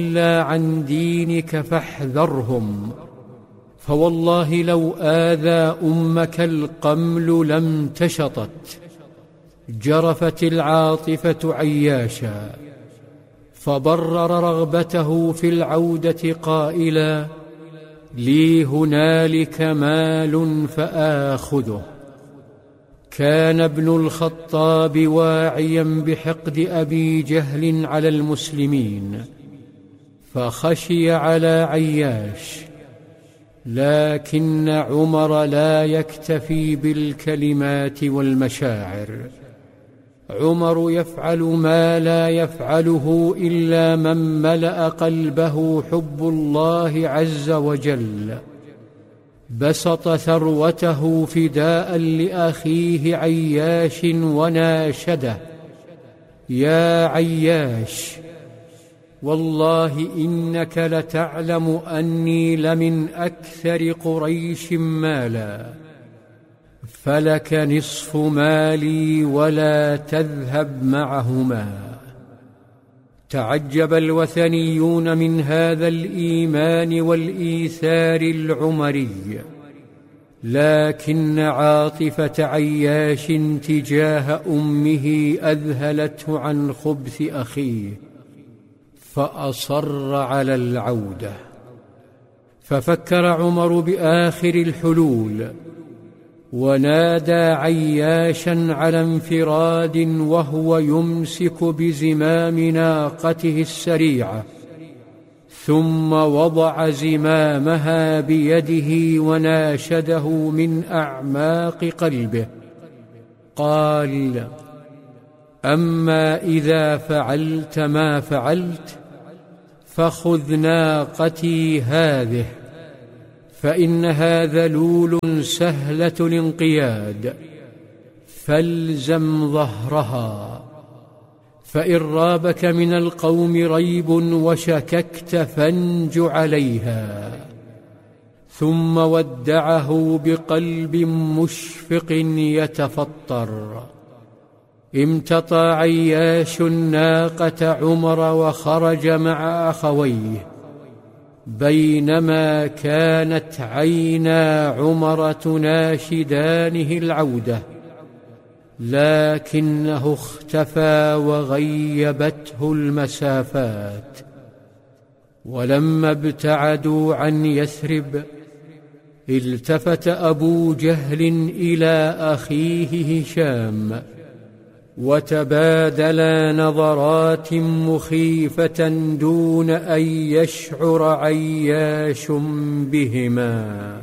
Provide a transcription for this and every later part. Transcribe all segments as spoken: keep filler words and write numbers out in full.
إلا عن دينك فاحذرهم، فوالله لو آذى أمك القمل لم تشطت. جرفت العاطفة عياشا، فبرر رغبته في العودة قائلا: لي هنالك مال فآخذه. كان ابن الخطاب واعيا بحقد أبي جهل على المسلمين، فخشي على عياش، لكن عمر لا يكتفي بالكلمات والمشاعر. عمر يفعل ما لا يفعله إلا من ملأ قلبه حب الله عز وجل. بسط ثروته فداء لأخيه عياش وناشده: يا عياش، والله إنك لتعلم أني لمن أكثر قريش مالا، فلك نصف مالي ولا تذهب معهما. تعجب الوثنيون من هذا الإيمان والإيثار العمري، لكن عاطفة عياش تجاه أمه أذهلته عن خبث أخيه، فأصر على العودة. ففكر عمر بآخر الحلول، ونادى عياشا على انفراد وهو يمسك بزمام ناقته السريعة، ثم وضع زمامها بيده وناشده من أعماق قلبه. قال: أما إذا فعلت ما فعلت فخذ ناقتي هذه، فإنها ذلول سهلة الانقياد، فالزم ظهرها، فإن رابك من القوم ريب وشككت فانج عليها. ثم ودعه بقلب مشفق يتفطر. امتطى عياش ناقة عمر وخرج مع أخويه، بينما كانت عينا عمر تناشدانه العودة، لكنه اختفى وغيبته المسافات. ولما ابتعدوا عن يثرب، التفت أبو جهل إلى أخيه هشام، وتبادلا نظرات مخيفة دون أن يشعر عياش بهما.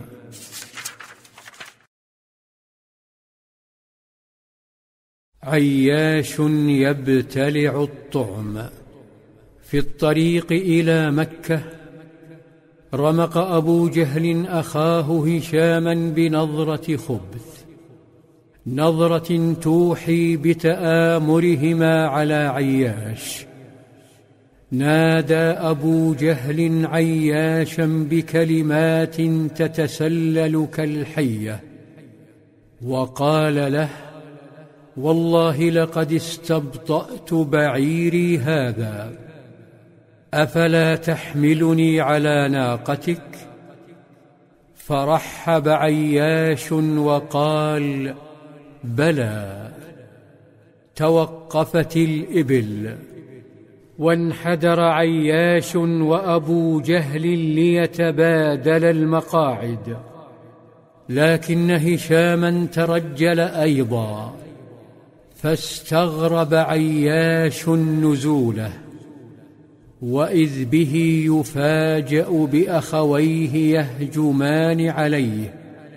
عياش يبتلع الطعم. في الطريق إلى مكة رمق أبو جهل أخاه هشاما بنظرة خبث، نظرة توحي بتآمرهما على عياش. نادى أبو جهل عياشا بكلمات تتسلل كالحية، وقال له: والله لقد استبطأت بعيري هذا، أفلا تحملني على ناقتك؟ فرحب عياش وقال: بلى. توقفت الإبل، وانحدر عياش وأبو جهل ليتبادل المقاعد، لكن هشاما ترجل أيضا، فاستغرب عياش نزوله، وإذ به يفاجأ بأخويه يهجمان عليه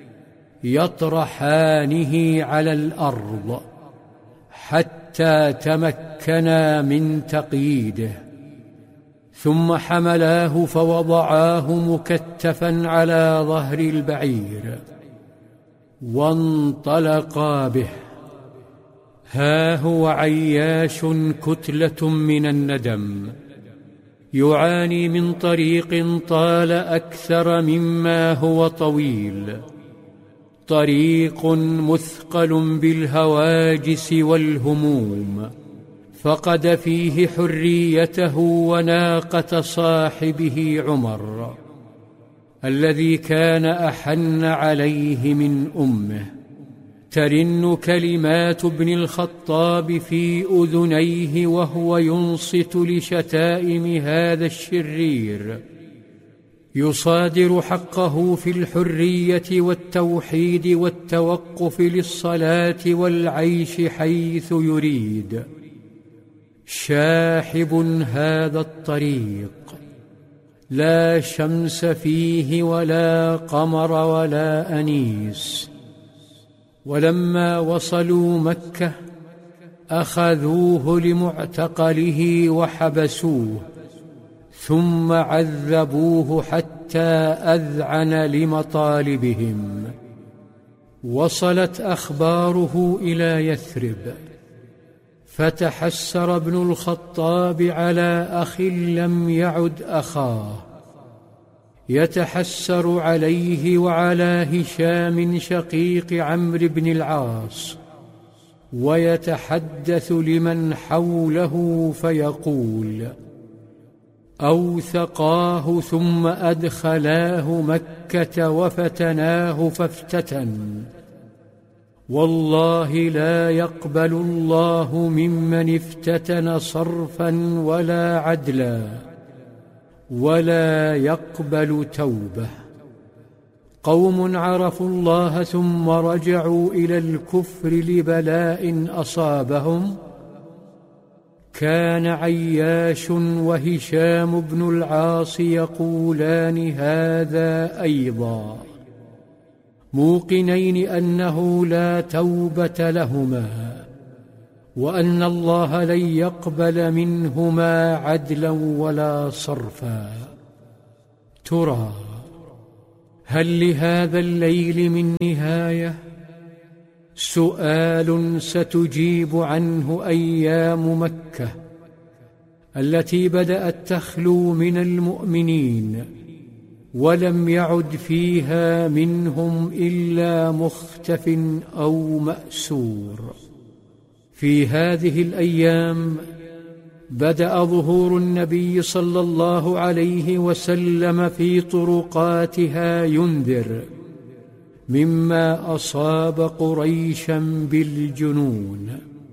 يطرحانه على الأرض حتى تمكنا من تقييده، ثم حملاه فوضعاه مكتفا على ظهر البعير وانطلقا به. ها هو عياش كتلة من الندم، يعاني من طريق طال أكثر مما هو طويل، طريق مثقل بالهواجس والهموم، فقد فيه حريته وناقة صاحبه عمر الذي كان أحن عليه من أمه. ترن كلمات ابن الخطاب في أذنيه وهو ينصت لشتائم هذا الشرير، يصادر حقه في الحرية والتوحيد والتوقف للصلاة والعيش حيث يريد. شاحب هذا الطريق، لا شمس فيه ولا قمر ولا أنيس. ولما وصلوا مكة أخذوه لمعتقله وحبسوه، ثم عذبوه حتى أذعن لمطالبهم. وصلت أخباره إلى يثرب، فتحسر ابن الخطاب على أخ لم يعد أخاه، يتحسر عليه وعلى هشام شقيق عمرو بن العاص، ويتحدث لمن حوله فيقول: أوثقاه ثم أدخلاه مكة وفتناه فافتتن، والله لا يقبل الله ممن افتتن صرفا ولا عدلا، ولا يقبل توبة. قوم عرفوا الله ثم رجعوا إلى الكفر لبلاء أصابهم. كان عياش وهشام بن العاص يقولان هذا أيضا، موقنين أنه لا توبة لهما، وأن الله لن يقبل منهما عدلا ولا صرفا. ترى هل لهذا الليل من نهاية؟ سؤال ستجيب عنه أيام مكة التي بدأت تخلو من المؤمنين، ولم يعد فيها منهم إلا مختف أو مأسور. في هذه الأيام بدأ ظهور النبي صلى الله عليه وسلم في طرقاتها ينذر مما أصاب قريشا بالجنون.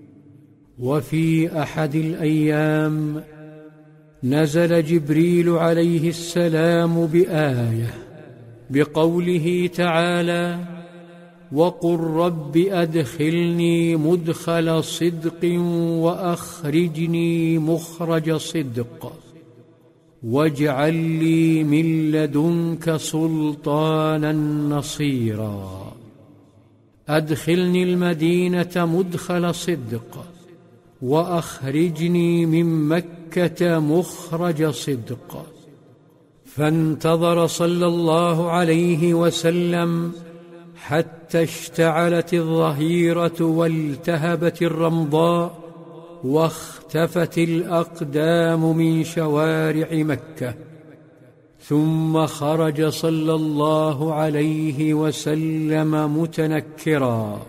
وفي أحد الأيام نزل جبريل عليه السلام بآية بقوله تعالى: وقل رب أدخلني مدخل صدق وأخرجني مخرج صدق واجعل لي من لدنك سلطانا نصيرا. أدخلني المدينة مدخل صدق وأخرجني من مكة مخرج صدق. فانتظر صلى الله عليه وسلم حتى اشتعلت الظهيرة والتهبت الرمضاء واختفت الأقدام من شوارع مكة، ثم خرج صلى الله عليه وسلم متنكرا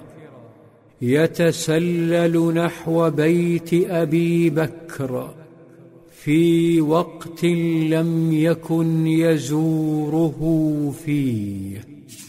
يتسلل نحو بيت أبي بكر في وقت لم يكن يزوره فيه.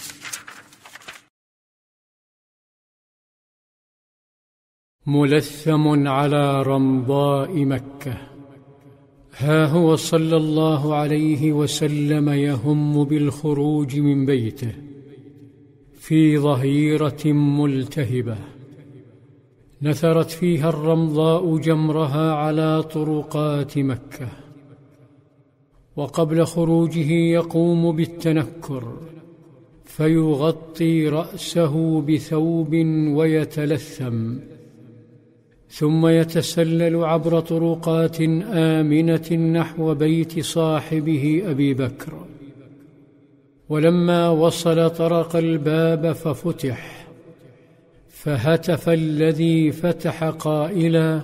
ملثم على رمضاء مكة، ها هو صلى الله عليه وسلم يهم بالخروج من بيته في ظهيرة ملتهبة نثرت فيها الرمضاء جمرها على طرقات مكة. وقبل خروجه يقوم بالتنكر فيغطي رأسه بثوب ويتلثم، ثم يتسلل عبر طرقات آمنة نحو بيت صاحبه أبي بكر. ولما وصل طرق الباب ففتح، فهتف الذي فتح قائلا: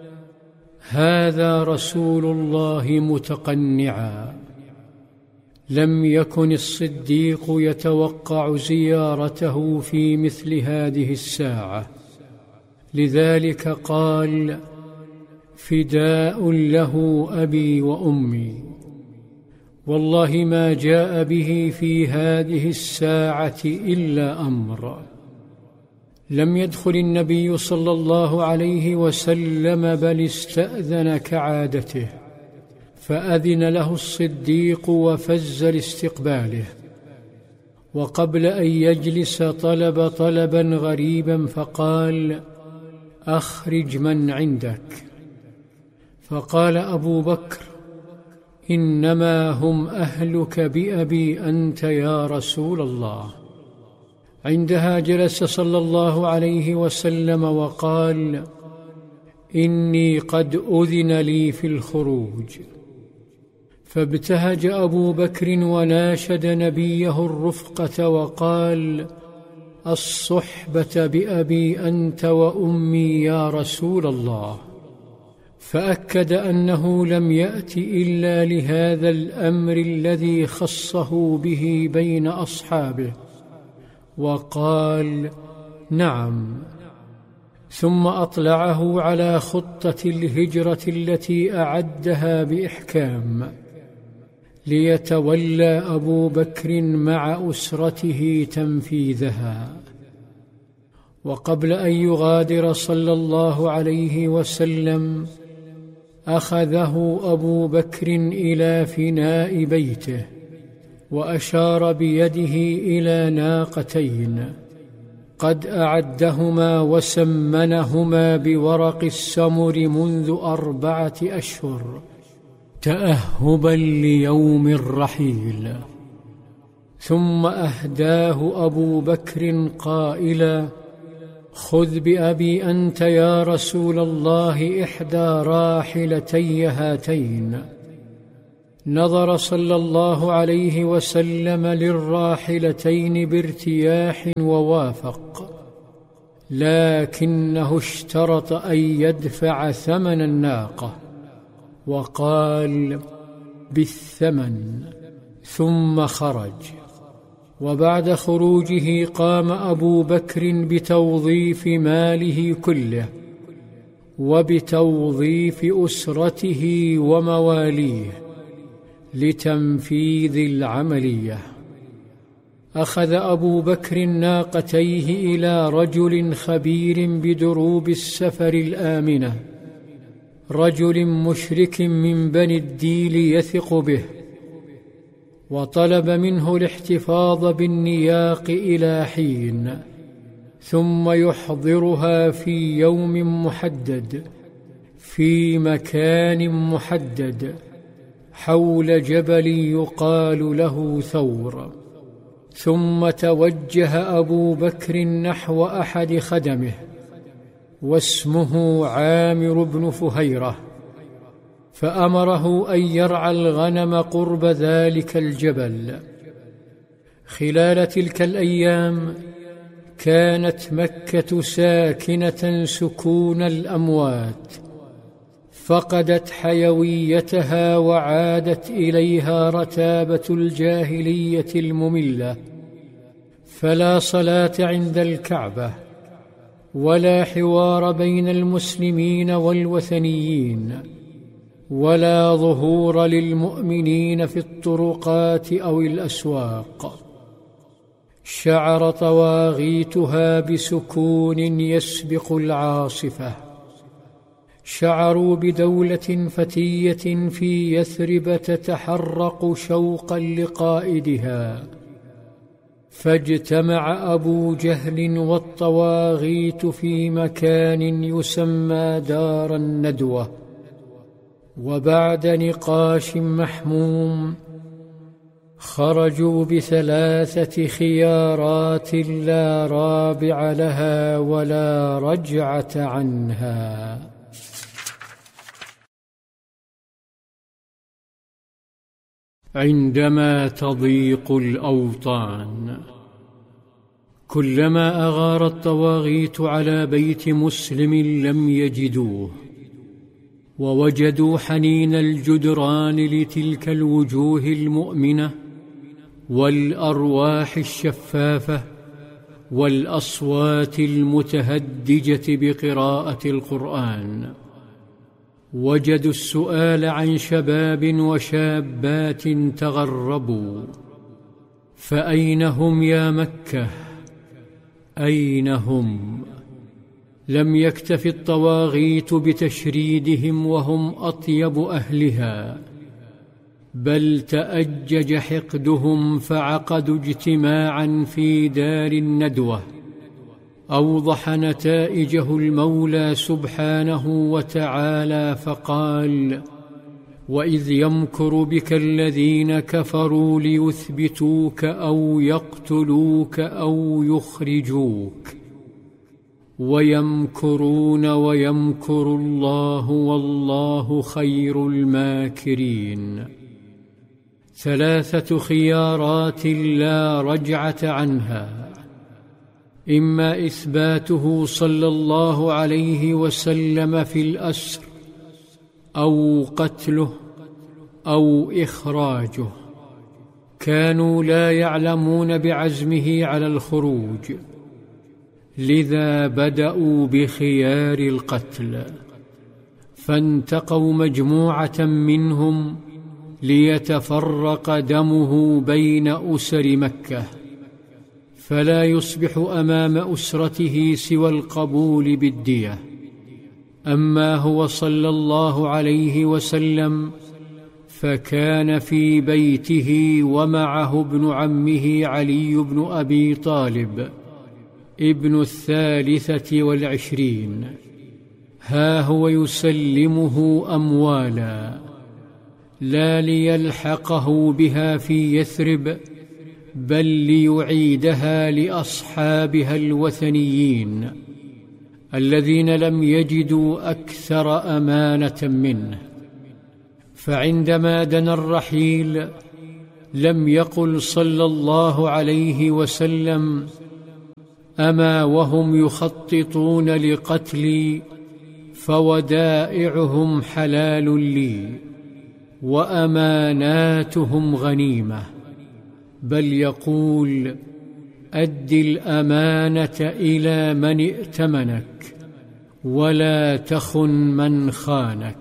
هذا رسول الله متقنعا. لم يكن الصديق يتوقع زيارته في مثل هذه الساعة، لذلك قال: فداء له أبي وأمي، والله ما جاء به في هذه الساعة إلا أمر. لم يدخل النبي صلى الله عليه وسلم بل استأذن كعادته، فأذن له الصديق وفز لاستقباله، وقبل أن يجلس طلب طلبا غريبا فقال: أخرج من عندك. فقال أبو بكر: إنما هم أهلك بأبي أنت يا رسول الله. عندها جلس صلى الله عليه وسلم وقال: إني قد أذن لي في الخروج. فابتهج أبو بكر وناشد نبيه الرفقة وقال: الصحبة بأبي أنت وأمي يا رسول الله. فأكد أنه لم يأت إلا لهذا الأمر الذي خصه به بين أصحابه، وقال: نعم. ثم أطلعه على خطة الهجرة التي أعدها بإحكام، ليتولى أبو بكر مع أسرته تنفيذها. وقبل أن يغادر صلى الله عليه وسلم أخذه أبو بكر إلى فناء بيته، وأشار بيده إلى ناقتين قد أعدهما وسمنهما بورق السمر منذ أربعة أشهر تأهبا ليوم الرحيل. ثم أهداه أبو بكر قائلا: خذ بأبي أنت يا رسول الله إحدى راحلتي هاتين. نظر صلى الله عليه وسلم للراحلتين بارتياح ووافق، لكنه اشترط أن يدفع ثمن الناقة، وقال: بالثمن. ثم خرج. وبعد خروجه قام أبو بكر بتوظيف ماله كله وبتوظيف أسرته ومواليه لتنفيذ العملية. أخذ أبو بكر ناقتيه إلى رجل خبير بدروب السفر الآمنة، رجل مشرك من بني الديل يثق به، وطلب منه الاحتفاظ بالنياق إلى حين، ثم يحضرها في يوم محدد في مكان محدد حول جبل يقال له ثور. ثم توجه أبو بكر نحو أحد خدمه واسمه عامر بن فهيرة، فأمره أن يرعى الغنم قرب ذلك الجبل. خلال تلك الأيام كانت مكة ساكنة سكون الأموات، فقدت حيويتها وعادت إليها رتابة الجاهلية المملة، فلا صلاة عند الكعبة، ولا حوار بين المسلمين والوثنيين، ولا ظهور للمؤمنين في الطرقات أو الأسواق. شعر طواغيتها بسكون يسبق العاصفة. شعروا بدولة فتية في يثرب تتحرق شوقا لقائدها، فاجتمع أبو جهل والطواغيت في مكان يسمى دار الندوة، وبعد نقاش محموم خرجوا بثلاثة خيارات لا رابع لها ولا رجعة عنها. عندما تضيق الأوطان. كلما أغار الطواغيت على بيت مسلم لم يجدوه، ووجدوا حنين الجدران لتلك الوجوه المؤمنة والأرواح الشفافة والأصوات المتهدجة بقراءة القرآن. وجدوا السؤال عن شباب وشابات تغربوا، فأين هم يا مكة؟ أين هم؟ لم يكتف الطواغيت بتشريدهم وهم أطيب أهلها، بل تأجج حقدهم فعقدوا اجتماعا في دار الندوة. أوضح نتائجه المولى سبحانه وتعالى فقال: وإذ يمكر بك الذين كفروا ليثبتوك أو يقتلوك أو يخرجوك ويمكرون ويمكر الله والله خير الماكرين. ثلاثة خيارات لا رجعة عنها: إما إثباته صلى الله عليه وسلم في الأسر، أو قتله، أو إخراجه. كانوا لا يعلمون بعزمه على الخروج، لذا بدأوا بخيار القتل، فانتقوا مجموعة منهم ليتفرق دمه بين أسر مكة، فلا يصبح أمام أسرته سوى القبول بالدية. أما هو صلى الله عليه وسلم فكان في بيته ومعه ابن عمه علي بن أبي طالب ابن الثالثة والعشرين، ها هو يسلمه أموالا لا ليلحقه بها في يثرب، بل ليعيدها لأصحابها الوثنيين الذين لم يجدوا أكثر أمانة منه. فعندما دنا الرحيل لم يقل صلى الله عليه وسلم: أما وهم يخططون لقتلي فودائعهم حلال لي وأماناتهم غنيمة، بل يقول: أد الأمانة إلى من ائتمنك ولا تخن من خانك.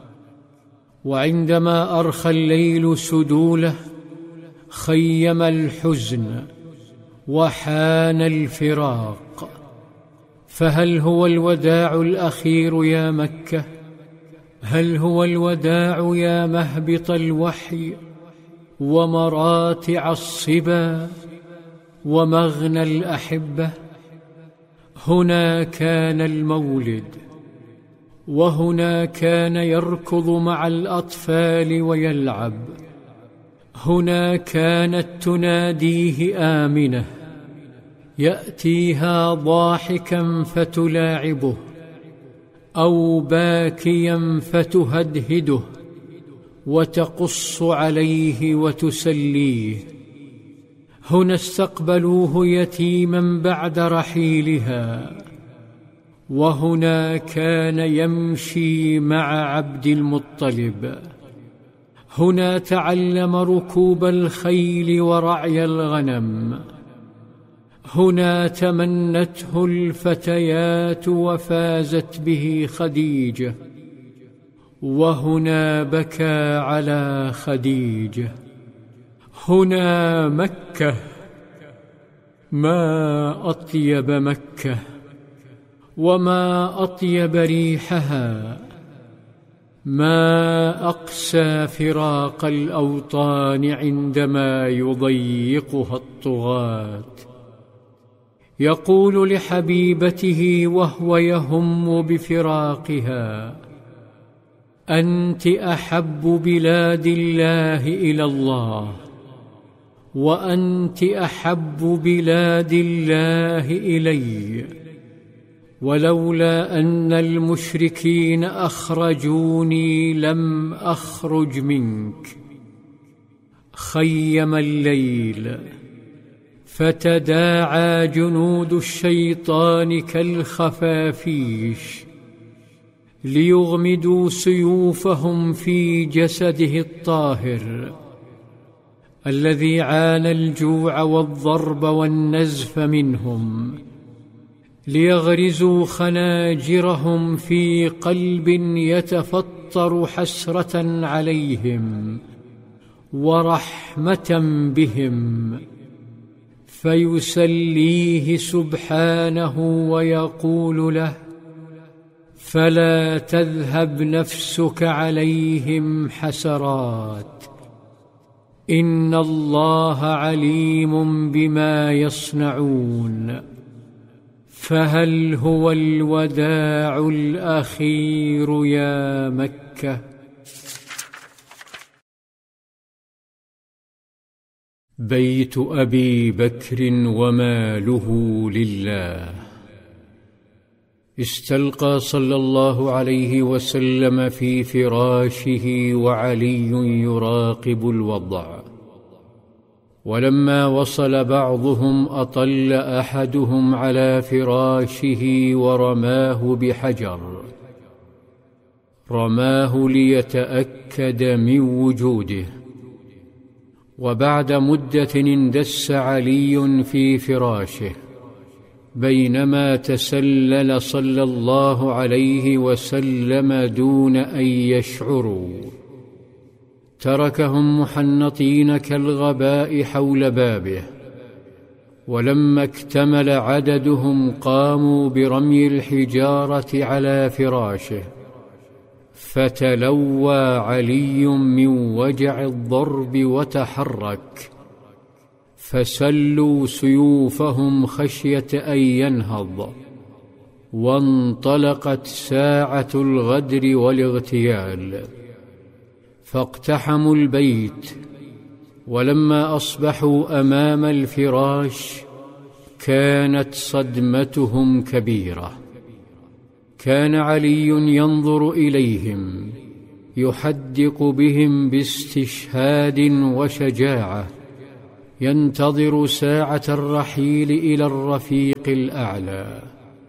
وعندما أرخى الليل سدوله خيم الحزن وحان الفراق، فهل هو الوداع الأخير يا مكة؟ هل هو الوداع يا مهبط الوحي ومراتع الصبا ومغنى الأحبة؟ هنا كان المولد، وهنا كان يركض مع الأطفال ويلعب، هنا كانت تناديه آمنة، يأتيها ضاحكا فتلاعبه أو باكيا فتهدهده وتقص عليه وتسليه. هنا استقبلوه يتيما بعد رحيلها، وهنا كان يمشي مع عبد المطلب. هنا تعلم ركوب الخيل ورعي الغنم، هنا تمنته الفتيات وفازت به خديجة، وهنا بكى على خديجة. هنا مكة، ما أطيب مكة وما أطيب ريحها، ما أقسى فراق الأوطان عندما يضيقها الطغاة. يقول لحبيبته وهو يهم بفراقها: أنت أحب بلاد الله إلى الله، وأنت أحب بلاد الله إلي، ولولا أن المشركين أخرجوني لم أخرج منك. خيم الليل فتداعى جنود الشيطان كالخفافيش ليغمدوا سيوفهم في جسده الطاهر الذي عانى الجوع والضرب والنزف منهم، ليغرزوا خناجرهم في قلب يتفطر يتفطر حسرة عليهم ورحمة بهم، فيسليه سبحانه ويقول له: فلا تذهب نفسك عليهم حسرات، إن الله عليم بما يصنعون. فهل هو الوداع الأخير يا مكة؟ بيت أبي بكر وماله لله. استلقى صلى الله عليه وسلم في فراشه وعلي يراقب الوضع، ولما وصل بعضهم أطل أحدهم على فراشه ورماه بحجر، رماه ليتأكد من وجوده. وبعد مدة اندس علي في فراشه، بينما تسلل صلى الله عليه وسلم دون أن يشعروا، تركهم محنطين كالغباء حول بابه. ولما اكتمل عددهم قاموا برمي الحجارة على فراشه، فتلوى علي من وجع الضرب وتحرك، فسلوا سيوفهم خشية أن ينهض. وانطلقت ساعة الغدر والاغتيال، فاقتحموا البيت. ولما أصبحوا أمام الفراش كانت صدمتهم كبيرة. كان علي ينظر إليهم يحدق بهم باستشهاد وشجاعة، ينتظر ساعة الرحيل إلى الرفيق الأعلى.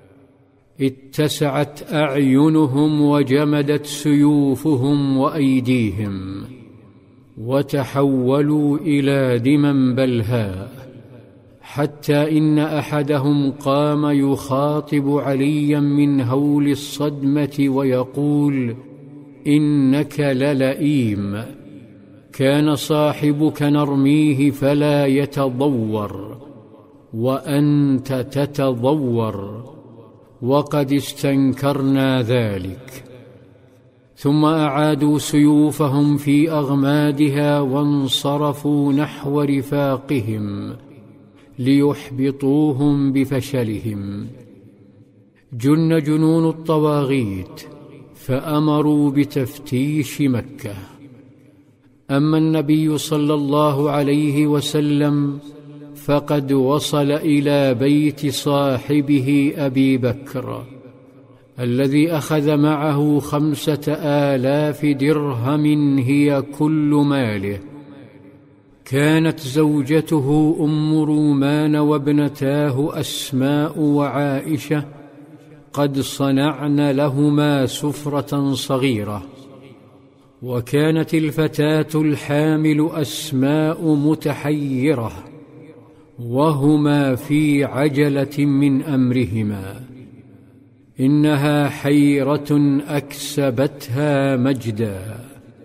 اتسعت أعينهم وجمدت سيوفهم وأيديهم، وتحولوا إلى دما بلهاء، حتى إن أحدهم قام يخاطب عليا من هول الصدمة ويقول: إنك للئيم، كان صاحبك نرميه فلا يتضور، وأنت تتضور، وقد استنكرنا ذلك. ثم أعادوا سيوفهم في أغمادها وانصرفوا نحو رفاقهم ليحبطوهم بفشلهم. جن جنون الطواغيت فأمروا بتفتيش مكة. أما النبي صلى الله عليه وسلم فقد وصل إلى بيت صاحبه أبي بكر، الذي أخذ معه خمسة آلاف درهم هي كل ماله. كانت زوجته أم رومان وابنتاه أسماء وعائشة قد صنعن لهما سفرة صغيرة، وكانت الفتاة الحامل أسماء متحيرة، وهما في عجلة من أمرهما. إنها حيرة أكسبتها مجدا،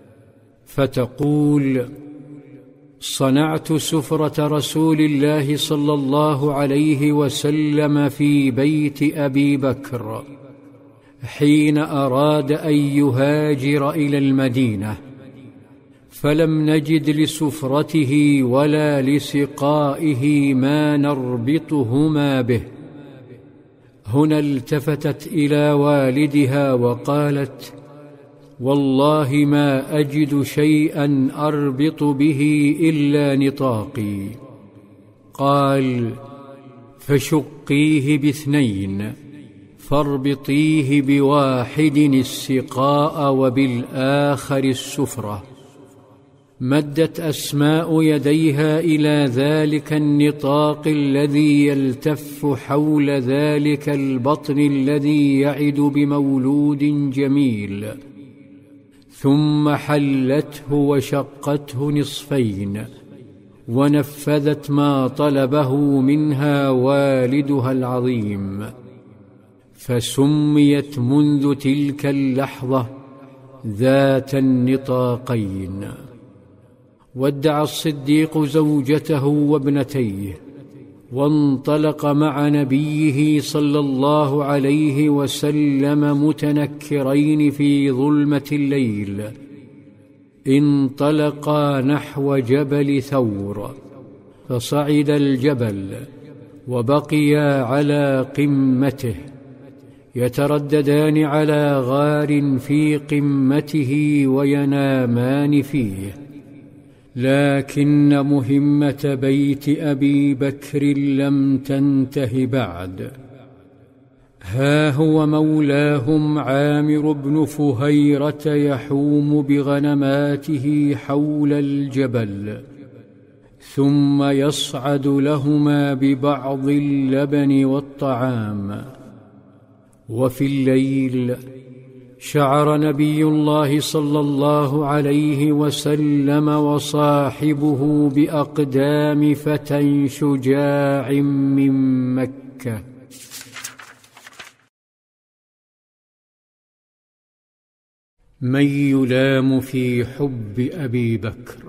فتقول: صنعت سفرة رسول الله صلى الله عليه وسلم في بيت أبي بكر حين أراد أن يهاجر إلى المدينة، فلم نجد لسفرته ولا لسقائه ما نربطهما به. هنا التفتت إلى والدها وقالت: والله ما أجد شيئا أربط به إلا نطاقي. قال: فشقيه باثنين، فاربطيه بواحد السقاء وبالآخر السفرة. مدت أسماء يديها إلى ذلك النطاق الذي يلتف حول ذلك البطن الذي يعد بمولود جميل، ثم حلته وشقته نصفين، ونفذت ما طلبه منها والدها العظيم. فسميت منذ تلك اللحظة ذات النطاقين. ودع الصديق زوجته وابنتيه، وانطلق مع نبيه صلى الله عليه وسلم متنكرين في ظلمة الليل. انطلقا نحو جبل ثور، فصعد الجبل وبقيا على قمته، يترددان على غار في قمته وينامان فيه. لكن مهمة بيت أبي بكر لم تنته بعد. ها هو مولاهم عامر بن فهيرة يحوم بغنماته حول الجبل، ثم يصعد لهما ببعض اللبن والطعام. وفي الليل شعر نبي الله صلى الله عليه وسلم وصاحبه بأقدام فتى شجاع من مكة. من يلام في حب أبي بكر؟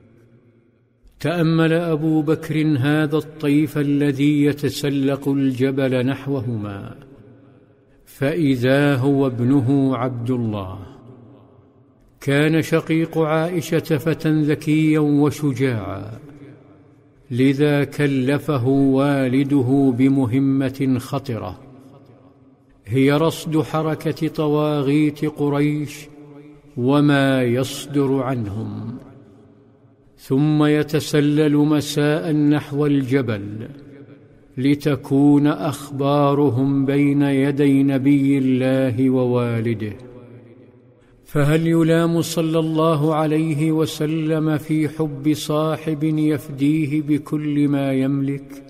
تأمل أبو بكر هذا الطيف الذي يتسلق الجبل نحوهما، فإذا هو ابنه عبد الله. كان شقيق عائشة فتى ذكيا وشجاعا، لذا كلفه والده بمهمة خطرة، هي رصد حركة طواغيت قريش وما يصدر عنهم، ثم يتسلل مساء نحو الجبل لتكون أخبارهم بين يدي نبي الله ووالده. فهل يلام صلى الله عليه وسلم في حب صاحب يفديه بكل ما يملك؟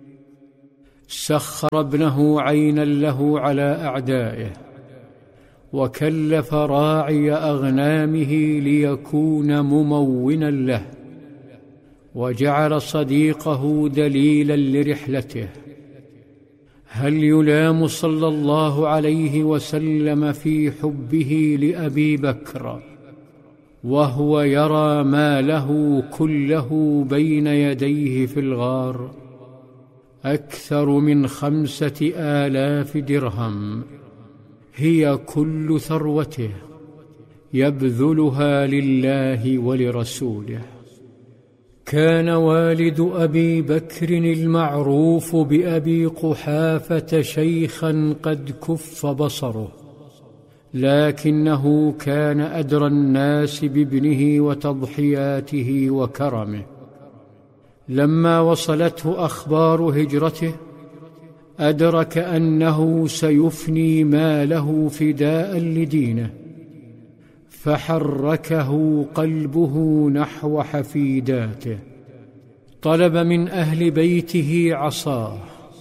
سخر ابنه عينا له على أعدائه، وكلف راعي أغنامه ليكون ممونا له، وجعل صديقه دليلا لرحلته. هل يلام صلى الله عليه وسلم في حبه لأبي بكر وهو يرى ماله كله بين يديه في الغار؟ أكثر من خمسة آلاف درهم هي كل ثروته، يبذلها لله ولرسوله. كان والد أبي بكر المعروف بأبي قحافة شيخا قد كف بصره، لكنه كان أدرى الناس بابنه وتضحياته وكرمه. لما وصلته أخبار هجرته أدرك أنه سيفني ماله فداء لدينه، فحركه قلبه نحو حفيداته. طلب من أهل بيته عصاه،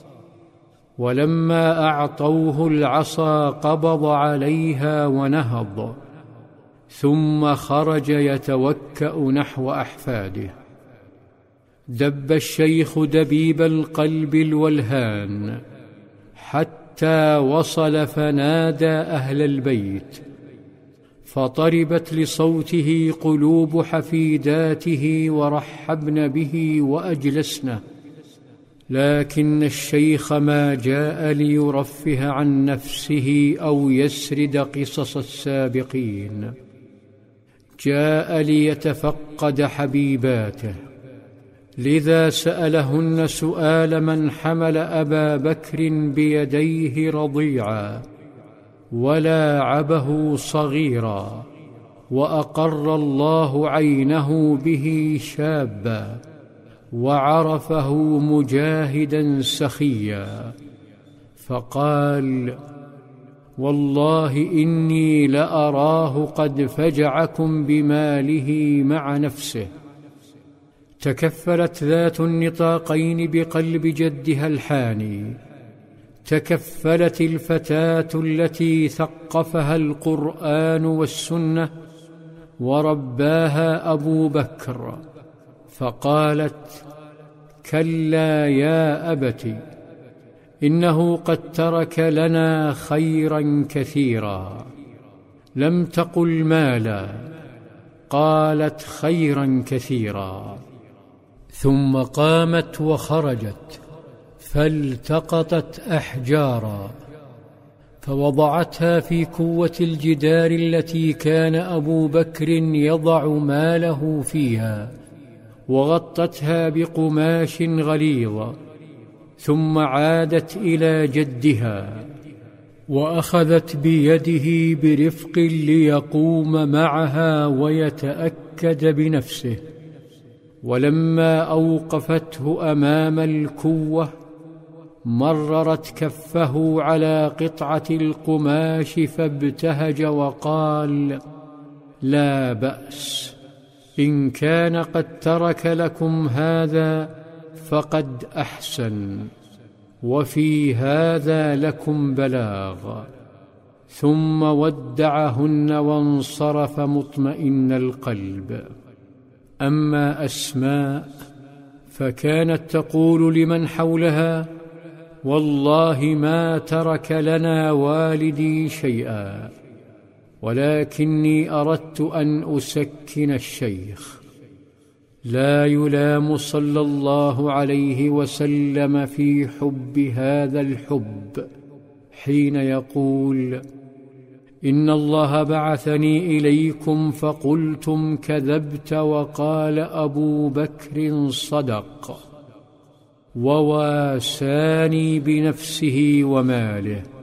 ولما أعطوه العصا قبض عليها ونهض، ثم خرج يتوكأ نحو أحفاده. دب الشيخ دبيب القلب الولهان حتى وصل فنادى أهل البيت، فطربت لصوته قلوب حفيداته ورحبن به وأجلسنه. لكن الشيخ ما جاء ليرفه عن نفسه أو يسرد قصص السابقين، جاء ليتفقد حبيباته. لذا سألهن سؤال من حمل أبا بكر بيديه رضيعا ولاعبه صغيرا، وأقر الله عينه به شابا، وعرفه مجاهدا سخيا. فقال: والله إني لأراه قد فجعكم بماله مع نفسه. تكفلت ذات النطاقين بقلب جدها الحاني، تكفلت الفتاة التي ثقفها القرآن والسنة ورباها أبو بكر، فقالت: كلا يا أبت، إنه قد ترك لنا خيرا كثيرا. لم تقل مالا، قالت خيرا كثيرا. ثم قامت وخرجت فالتقطت أحجارا فوضعتها في كوة الجدار التي كان أبو بكر يضع ماله فيها، وغطتها بقماش غليظ، ثم عادت إلى جدها وأخذت بيده برفق ليقوم معها ويتأكد بنفسه. ولما أوقفته أمام الكوة مررت كفه على قطعة القماش فابتهج وقال: لا بأس، إن كان قد ترك لكم هذا فقد أحسن، وفي هذا لكم بلاغ. ثم ودعهن وانصرف مطمئن القلب. أما أسماء فكانت تقول لمن حولها: والله ما ترك لنا والدي شيئا، ولكني أردت أن أسكن الشيخ. لا يلام صلى الله عليه وسلم في حب هذا الحب حين يقول: إن الله بعثني إليكم فقلتم كذبت، وقال أبو بكر صدق، وواساني بنفسه وماله.